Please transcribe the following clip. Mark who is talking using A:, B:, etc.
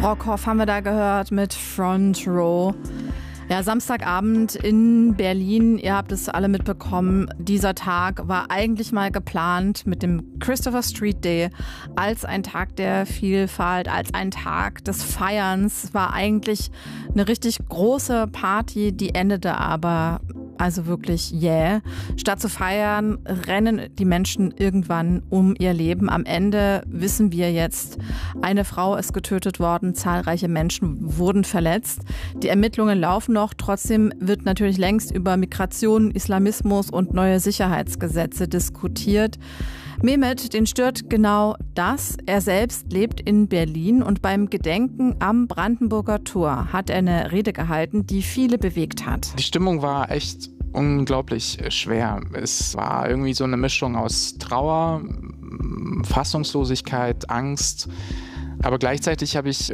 A: Brockhoff haben wir da gehört mit Front Row. Ja, Samstagabend in Berlin, ihr habt es alle mitbekommen, dieser Tag war eigentlich mal geplant mit dem Christopher Street Day als ein Tag der Vielfalt, als ein Tag des Feierns. War eigentlich eine richtig große Party, die endete aber also wirklich Statt zu feiern, rennen die Menschen irgendwann um ihr Leben. Am Ende wissen wir jetzt, eine Frau ist getötet worden, zahlreiche Menschen wurden verletzt. Die Ermittlungen laufen noch, trotzdem wird natürlich längst über Migration, Islamismus und neue Sicherheitsgesetze diskutiert. Mehmet, den stört genau das. Er selbst lebt in Berlin und beim Gedenken am Brandenburger Tor hat er eine Rede gehalten, die viele bewegt hat.
B: Die Stimmung war echt unglaublich schwer. Es war irgendwie so eine Mischung aus Trauer, Fassungslosigkeit, Angst. Aber gleichzeitig habe ich